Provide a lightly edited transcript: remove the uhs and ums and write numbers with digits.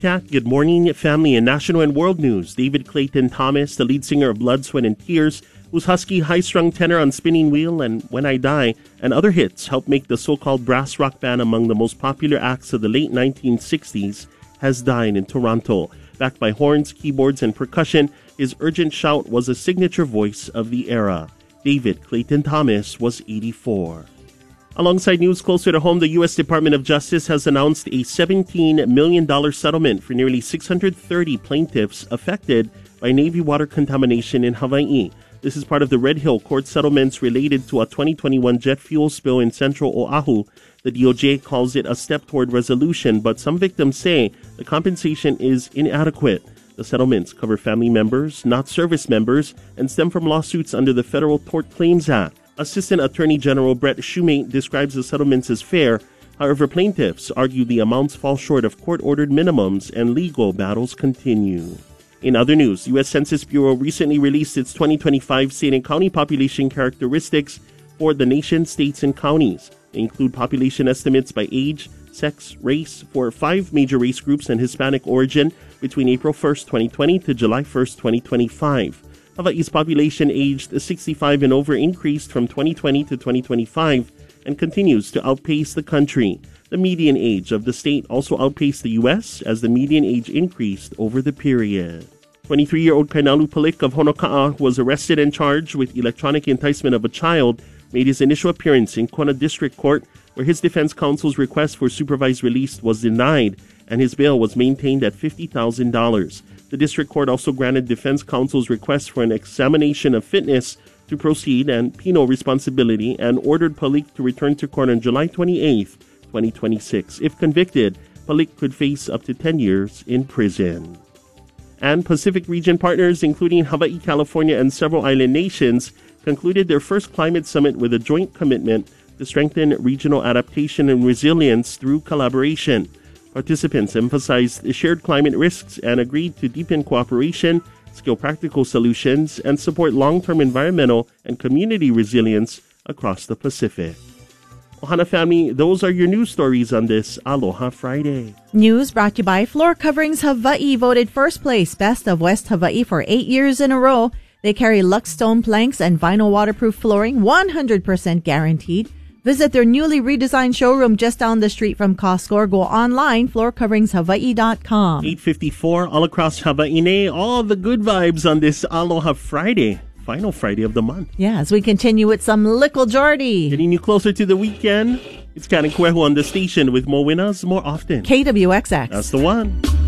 Good morning, family, and national and world news. David Clayton Thomas, the lead singer of Blood, Sweat, and Tears, whose husky, high-strung tenor on Spinning Wheel and When I Die and other hits helped make the so-called brass rock band among the most popular acts of the late 1960s, has died in Toronto. Backed by horns, keyboards, and percussion, his urgent shout was a signature voice of the era. David Clayton Thomas was 84. Alongside news closer to home, the U.S. Department of Justice has announced a $17 million settlement for nearly 630 plaintiffs affected by Navy water contamination in Hawaii. This is part of the Red Hill Court settlements related to a 2021 jet fuel spill in central Oahu. The DOJ calls it a step toward resolution, but some victims say the compensation is inadequate. The settlements cover family members, not service members, and stem from lawsuits under the Federal Tort Claims Act. Assistant Attorney General Brett Shumate describes the settlements as fair. However, plaintiffs argue the amounts fall short of court-ordered minimums and legal battles continue. In other news, U.S. Census Bureau recently released its 2025 state and county population characteristics for the nation's states and counties. They include population estimates by age, sex, race for 5 major race groups and Hispanic origin between April 1st, 2020 to July 1st, 2025. Hawaii's population aged 65 and over increased from 2020 to 2025 and continues to outpace the country. The median age of the state also outpaced the U.S. as the median age increased over the period. 23-year-old Kainalu Palik of Honoka'a, who was arrested and charged with electronic enticement of a child, made his initial appearance in Kona District Court, where his defense counsel's request for supervised release was denied and his bail was maintained at $50,000. The district court also granted defense counsel's request for an examination of fitness to proceed and penal responsibility and ordered Palik to return to court on July 28, 2026. If convicted, Palik could face up to 10 years in prison. And Pacific region partners, including Hawaii, California, and several island nations, concluded their first climate summit with a joint commitment to strengthen regional adaptation and resilience through collaboration. Participants emphasized the shared climate risks and agreed to deepen cooperation, scale practical solutions, and support long-term environmental and community resilience across the Pacific. Ohana family, those are your news stories on this Aloha Friday. News brought to you by Floor Coverings Hawaii, voted first place Best of West Hawaii for 8 years in a row. They carry Lux Stone planks and vinyl waterproof flooring, 100% guaranteed. Visit their newly redesigned showroom just down the street from Costco or go online, floorcoveringshawaii.com. 8:54 all across Hawaii. All the good vibes on this Aloha Friday, final Friday of the month. Yeah, as we continue with some Lickle Jordy. Getting you closer to the weekend. It's Karen Kueho on the station with more winners more often. KWXX. That's the one.